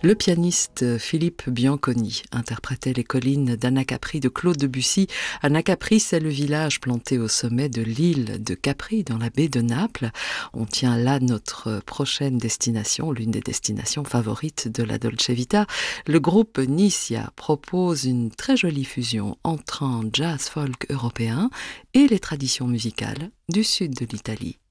Le pianiste Philippe Bianconi interprétait les collines d'Anacapri de Claude Debussy. Anacapri, c'est le village planté au sommet de l'île de Capri, dans la baie de Naples. On tient là notre prochaine destination, l'une des destinations favorites de la Dolce Vita. Le groupe Nicia propose une très jolie fusion entre un jazz folk européen et les traditions musicales du sud de l'Italie.